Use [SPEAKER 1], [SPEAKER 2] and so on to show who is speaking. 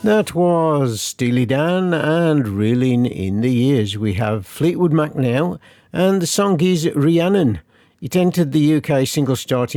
[SPEAKER 1] That was Steely Dan and Reeling in the Years. We have Fleetwood Mac now, and the song is Rhiannon. It entered the UK singles chart